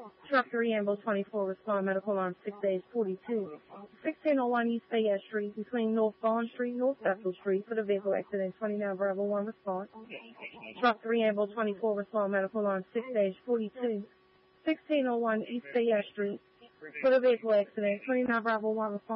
Truck 3, Ambulance 24, respond medical alarm 6-42. 1601 East Fayette Street between North Bond Street and North Bethel Street for the vehicle accident. 29 Bravo 1 response. Truck 3, Ambulance 24, respond medical alarm 6-42. 1601 East Fayette Street for the vehicle accident. 29 Bravo 1 response.